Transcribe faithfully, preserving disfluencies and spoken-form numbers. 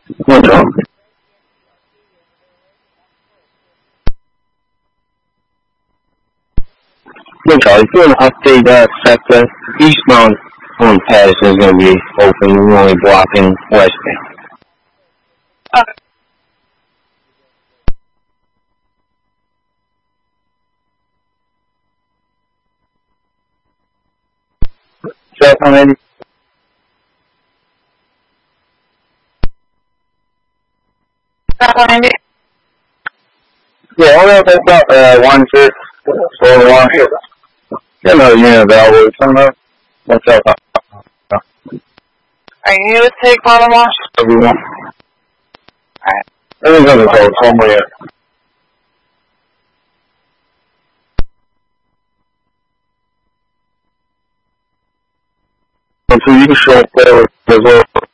那种。Look, if you want to update that sector, eastbound on Patterson is going to be open. We're only blocking westbound. Okay. Is that already? That Yeah, hold on, that's about uh, one six four one. Got another unit available. Coming up. What's up? Are you to take bottom wash? Everyone. Alright. Everyone's on the road somewhere. So you can show up there as well.